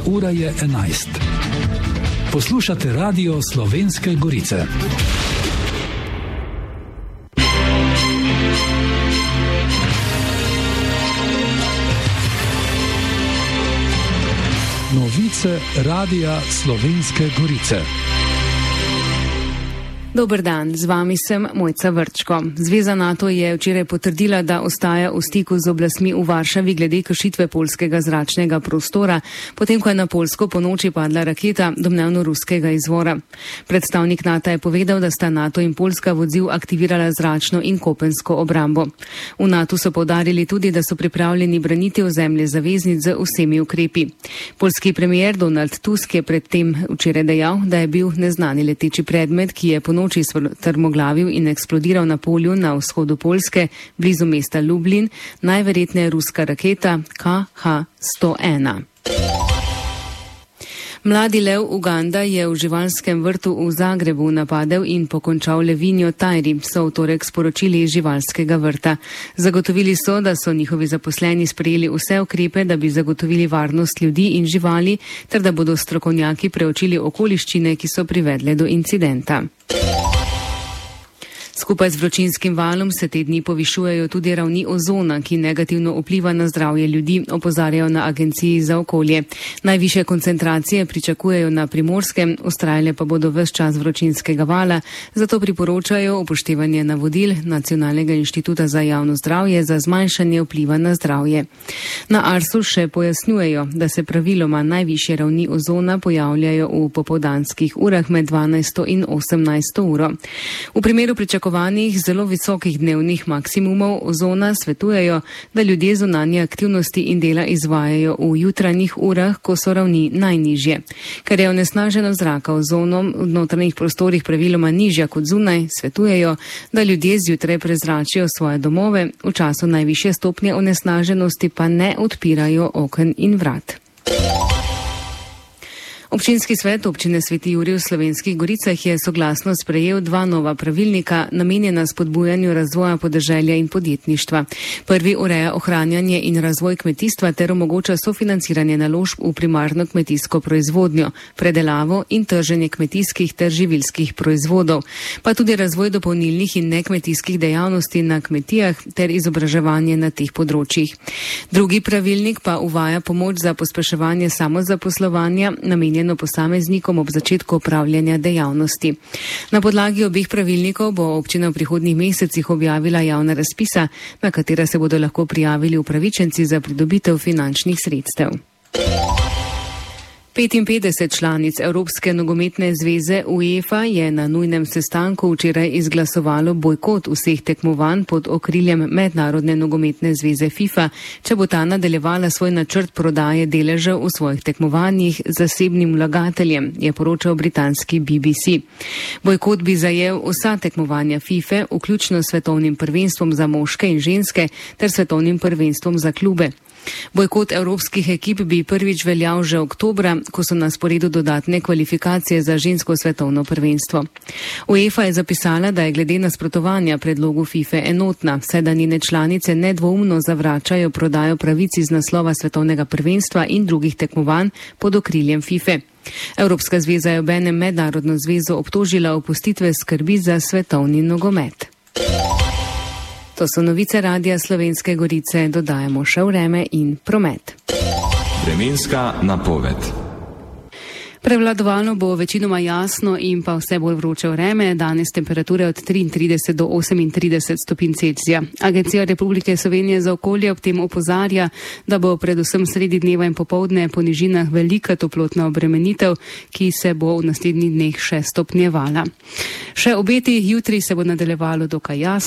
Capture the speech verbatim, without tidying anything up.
ura je enajst. Poslušate Radio Slovenske Gorice. Novice Radia Slovenske Gorice. Dober dan, z vami sem Mojca Vrčko. Zveza NATO je včeraj potrdila, da ostaja v stiku z oblastmi v Varšavi glede kršitve poljskega zračnega prostora, potem ko je na Poljsko ponoči padla raketa domnevno ruskega izvora. Predstavnik NATO je povedal, da sta NATO in Poljska v odziv aktivirala zračno in kopensko obrambo. V NATO so poudarili tudi, da so pripravljeni braniti ozemlje zaveznic z vsemi ukrepi. Poljski premijer Donald Tusk je predtem včeraj dejal, da je bil neznani leteči predmet, ki je ponoči strmoglavil in eksplodiral na polju na vzhodu Poljske, blizu mesta Lublin, najverjetneje ruska raketa K H sto ena. Mladi lev Uganda je v živalskem vrtu v Zagrebu napadel in pokončal levinjo Tajri, so v torek sporočili iz živalskega vrta. Zagotovili so, da so njihovi zaposleni sprejeli vse ukrepe, da bi zagotovili varnost ljudi in živali, ter da bodo strokovnjaki preučili okoliščine, ki so privedle do incidenta. Skupaj z vročinskim valom se te dni povišujejo tudi ravni ozona, ki negativno vpliva na zdravje ljudi, opozarjajo na Agenciji za okolje. Najvišje koncentracije pričakujejo na Primorskem, vztrajale pa bodo ves čas vročinskega vala, zato priporočajo upoštevanje navodil Nacionalnega inštituta za javno zdravje za zmanjšanje vpliva na zdravje. Na Arsu še pojasnjujejo, da se praviloma najvišje ravni ozona pojavljajo v popoldanskih urah med dvanajsto in osemnajsto uro. V primeru pričakovanja zelo visokih dnevnih maksimumov ozona svetujejo, da ljudje zunanje aktivnosti in dela izvajajo v jutranjih urah, ko so ravni najnižje. Ker je onesnaženost zraka ozonom v notranjih prostorih praviloma nižja kot zunaj, svetujejo, da ljudje zjutraj prezračijo svoje domove, v času najvišje stopnje onesnaženosti pa ne odpirajo oken in vrat. Občinski svet občine Sveti Jurij v Slovenskih Goricah je soglasno sprejel dva nova pravilnika, namenjena spodbujanju razvoja podeželja in podjetništva. Prvi ureja ohranjanje in razvoj kmetijstva ter omogoča sofinanciranje naložb v primarno kmetijsko proizvodnjo, predelavo in trženje kmetijskih ter živilskih proizvodov, pa tudi razvoj dopolnilnih in nekmetijskih dejavnosti na kmetijah ter izobraževanje na teh področjih. Drugi pravilnik pa uvaja pomoč za pospeševanje samozaposlovanja, namenjeno posameznikom ob začetku opravljanja dejavnosti. Na podlagi obeh pravilnikov bo občina v prihodnjih mesecih objavila javna razpisa, na katera se bodo lahko prijavili upravičenci za pridobitev finančnih sredstev. petinpetdeset članic Evropske nogometne zveze UEFA je na nujnem sestanku včeraj izglasovalo bojkot vseh tekmovanj pod okriljem Mednarodne nogometne zveze FIFA, če bo ta nadaljevala svoj načrt prodaje deležev v svojih tekmovanjih zasebnim vlagateljem, je poročal britanski B B C. Bojkot bi zajel vsa tekmovanja FIFA, vključno s svetovnim prvenstvom za moške in ženske ter svetovnim prvenstvom za klube. Bojkot evropskih ekip bi prvič veljal že oktobra, ko so na sporedu dodatne kvalifikacije za žensko svetovno prvenstvo. UEFA je zapisala, da je glede nasprotovanja predlogu FIFA enotna, saj da njene članice nedvoumno zavračajo prodajo pravic iz naslova svetovnega prvenstva in drugih tekmovanj pod okriljem FIFA. Evropska zveza je obenem mednarodno zvezo obtožila opustitve skrbi za svetovni nogomet. To so novice Radia Slovenske Gorice, dodajamo še vreme in promet. Vremenska napoved. Prevladovalno bo večinoma jasno in pa vse bolj vroče vreme, danes temperature od triintrideset do osemintrideset stopinj Celzija. Agencija Republike Slovenije za okolje ob tem opozarja, da bo predvsem sredi dneva in popoldne po nižinah velika toplotna obremenitev, ki se bo v naslednjih dneh še stopnjevala. Še obeti, jutri se bo nadaljevalo dokaj jasno.